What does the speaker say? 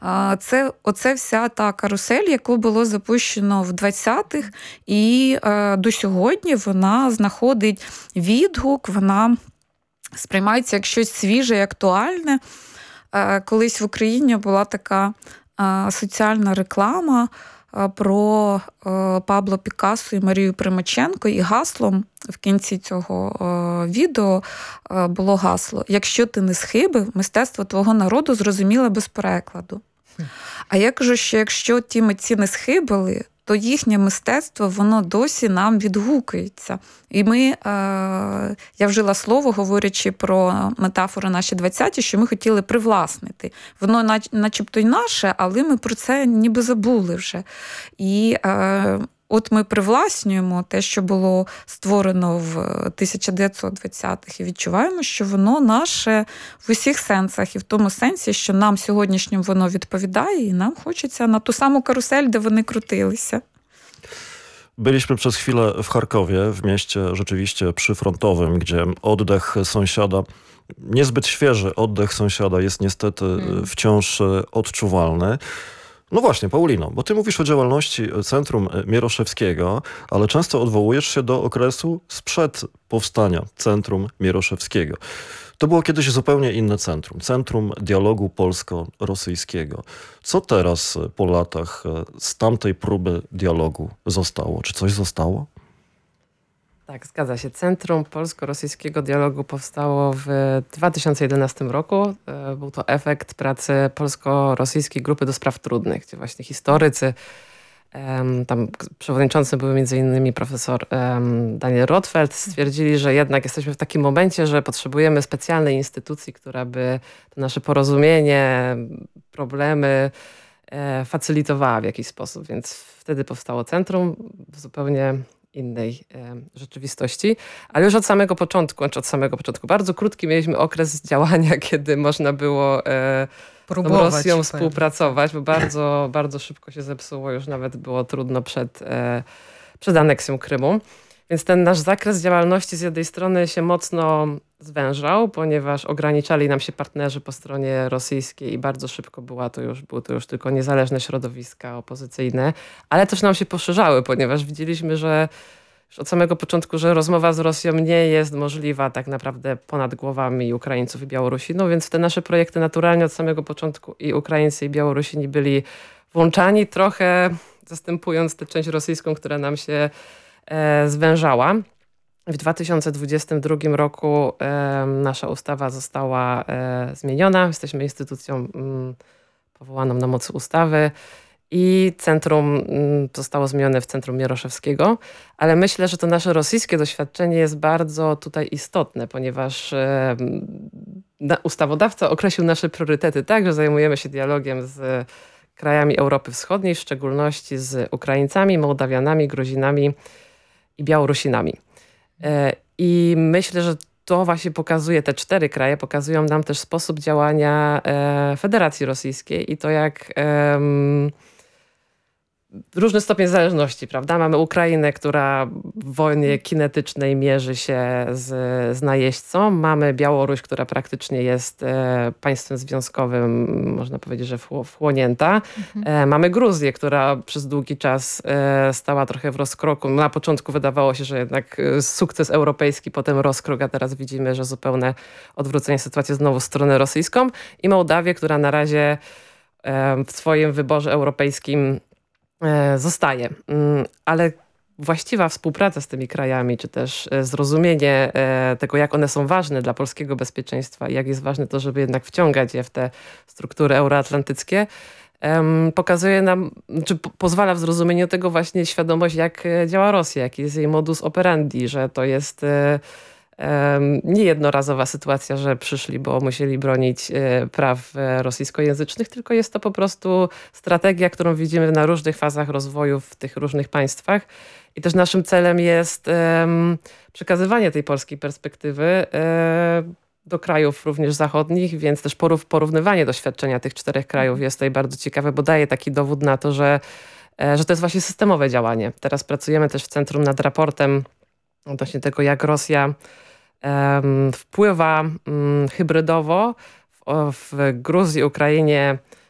Оце вся та карусель, яку було запущено в 20-х, і до сьогодні вона знаходить відгук, вона сприймається як щось свіже і актуальне. Колись в Україні була така соціальна реклама про Пабло Пікассо і Марію Примаченко, і гаслом в кінці цього відео було гасло: «Якщо ти не схибив, мистецтво твого народу зрозуміле без перекладу». А я кажу, що якщо ті митці не схибили, то їхнє мистецтво, воно досі нам відгукується. І ми, я вжила слово, говорячи про метафори наші 20-ті, що ми хотіли привласнити. Воно начебто й наше, але ми про це ніби забули вже. І от ми привласнюємо те, що було створено в 1920-х, і відчуваємо, що воно наше в усіх сенсах. І в тому сенсі, що нам сьогоднішнім воно відповідає, і нам хочеться на ту саму карусель, де вони крутилися. Byliśmy przez chwilę w Charkowie, w mieście rzeczywiście przyfrontowym, gdzie oddech sąsiada, niezbyt świeży oddech sąsiada jest niestety wciąż odczuwalny. No właśnie, Paulino, bo ty mówisz o działalności Centrum Mieroszewskiego, ale często odwołujesz się do okresu sprzed powstania Centrum Mieroszewskiego. To było kiedyś zupełnie inne centrum. Centrum Dialogu Polsko-Rosyjskiego. Co teraz po latach z tamtej próby dialogu zostało? Czy coś zostało? Tak, zgadza się. Centrum Polsko-Rosyjskiego Dialogu powstało w 2011 roku. Był to efekt pracy Polsko-Rosyjskiej Grupy do Spraw Trudnych, gdzie właśnie historycy, tam przewodniczący był m.in. profesor Daniel Rotfeld, stwierdzili, że jednak jesteśmy w takim momencie, że potrzebujemy specjalnej instytucji, która by to nasze porozumienie, problemy facylitowała w jakiś sposób. Więc wtedy powstało centrum w zupełnie innej rzeczywistości, ale już od samego początku, bardzo krótki mieliśmy okres działania, kiedy można było z Rosją współpracować, bo bardzo, bardzo szybko się zepsuło, już nawet było trudno przed aneksją Krymu. Więc ten nasz zakres działalności z jednej strony się mocno zwężał, ponieważ ograniczali nam się partnerzy po stronie rosyjskiej i bardzo szybko były to już tylko niezależne środowiska opozycyjne, ale też nam się poszerzały, ponieważ widzieliśmy, że już od samego początku, że rozmowa z Rosją nie jest możliwa tak naprawdę ponad głowami Ukraińców i Białorusinów, więc w te nasze projekty naturalnie od samego początku i Ukraińcy, i Białorusini byli włączani, trochę zastępując tę część rosyjską, która nam się zwężała. W 2022 roku nasza ustawa została zmieniona. Jesteśmy instytucją powołaną na mocy ustawy i centrum zostało zmienione w Centrum Mieroszewskiego, ale myślę, że to nasze rosyjskie doświadczenie jest bardzo tutaj istotne, ponieważ ustawodawca określił nasze priorytety tak, że zajmujemy się dialogiem z krajami Europy Wschodniej, w szczególności z Ukraińcami, Mołdawianami, Gruzinami i Białorusinami. I myślę, że to właśnie pokazuje, te 4 kraje pokazują nam też sposób działania Federacji Rosyjskiej i to jak różny stopień zależności, prawda? Mamy Ukrainę, która w wojnie kinetycznej mierzy się z najeźdźcą. Mamy Białoruś, która praktycznie jest państwem związkowym, można powiedzieć, że wchłonięta. Mamy Gruzję, która przez długi czas stała trochę w rozkroku. Na początku wydawało się, że jednak sukces europejski, potem rozkrok, a teraz widzimy, że zupełne odwrócenie sytuacji znowu w stronę rosyjską. I Mołdawię, która na razie w swoim wyborze europejskim zostaje. Ale właściwa współpraca z tymi krajami, czy też zrozumienie tego, jak one są ważne dla polskiego bezpieczeństwa i jak jest ważne to, żeby jednak wciągać je w te struktury euroatlantyckie, pokazuje nam, czy pozwala w zrozumieniu tego właśnie świadomość, jak działa Rosja, jaki jest jej modus operandi, że to jest nie jednorazowa sytuacja, że przyszli, bo musieli bronić praw rosyjskojęzycznych, tylko jest to po prostu strategia, którą widzimy na różnych fazach rozwoju w tych różnych państwach. I też naszym celem jest przekazywanie tej polskiej perspektywy do krajów również zachodnich, więc też porównywanie doświadczenia tych 4 krajów jest tutaj bardzo ciekawe, bo daje taki dowód na to, że to jest właśnie systemowe działanie. Teraz pracujemy też w centrum nad raportem odnośnie tego, jak Rosja wpływa hybrydowo w Gruzji, Ukrainie,